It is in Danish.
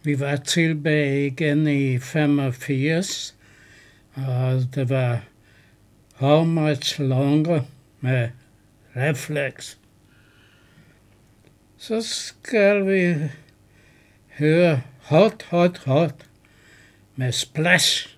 Vi var tilbage igen i 85, og det var How Much Longer med Reflex. Så skal vi høre Hot Hot Hot med Splash.